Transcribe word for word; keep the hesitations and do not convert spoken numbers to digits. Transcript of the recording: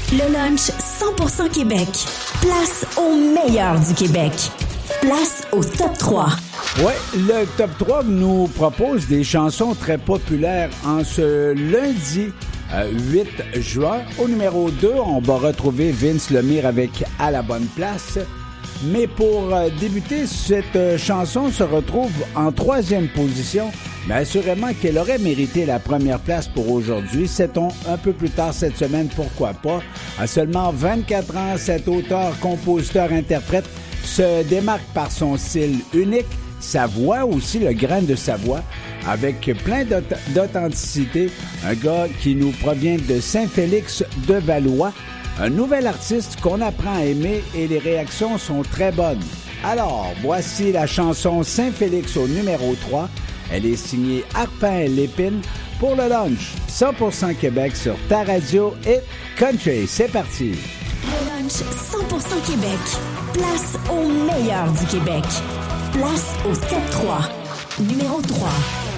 Le lunch cent pour cent Québec. Place au meilleur du Québec. Place au top trois. Oui, le top trois nous propose des chansons très populaires en ce lundi euh, huit juin. Au numéro deux, on va retrouver Vince Lemire avec « À la bonne place ». Mais pour euh, débuter, cette euh, chanson se retrouve en troisième position. Mais assurément qu'elle aurait mérité la première place pour aujourd'hui. Sait-on un peu plus tard cette semaine, pourquoi pas. À seulement vingt-quatre ans, cet auteur, compositeur, interprète se démarque par son style unique, sa voix aussi, le grain de sa voix, avec plein d'aut- d'authenticité. Un gars qui nous provient de Saint-Félix-de-Valois. Un nouvel artiste qu'on apprend à aimer et les réactions sont très bonnes. Alors, voici la chanson Saint-Félix au numéro trois. Elle est signée Arpin et Lépine pour le lunch. cent pour cent Québec sur ta radio et Country. C'est parti. Le lunch cent pour cent Québec. Place au meilleur du Québec. Place au top trois. Numéro trois.